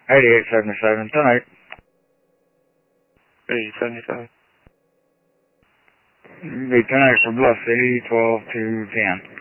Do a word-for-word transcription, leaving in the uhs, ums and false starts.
eighty-eight seventy-seven, tonight. eighty-eight seventy-seven. Be tonight for Bluff City, twelve to ten.